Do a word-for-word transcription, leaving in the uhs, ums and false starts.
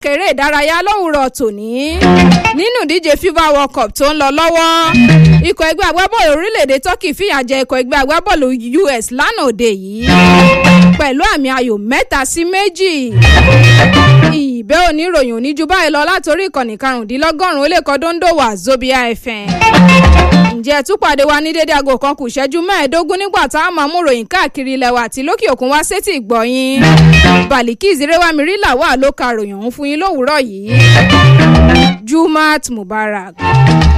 eré ìdárayá lówùrọ̀ tòní nínú ìdíje FIFA World Cup tó ń lọ lọ́wọ́ ikọ̀ ẹgbẹ́ agbábọ́ọ̀lù orílẹ̀-èdè Turkey fìyà jẹ ikọ̀ ẹgbẹ́ agbábọ́ọ̀lù U S lánàá òde yìí pẹ̀lú àmì ayò mẹ́ta sí méjì. ìbẹ́ oníròyìn òní ju báyìí lọ látòrí ìkànnì karùndínlọ́gọ́rùn-ún ó lè kọ́ dóńdó wà Zobia F M. ǹjẹ́ túpàdé wa ní dédé aago kan kù ṣẹ́jú mẹ́ẹ̀ẹ́dógún nígbà tá a máa mú ròyìn káàkiri ilẹ̀ wa àti lókè òkun wá sétí ìgbọ̀yìn. Balikis Rewamiri wà ló ka ròyìn ọ̀hún fún yín lówùúrọ̀ yìí. Jumat Mubarak.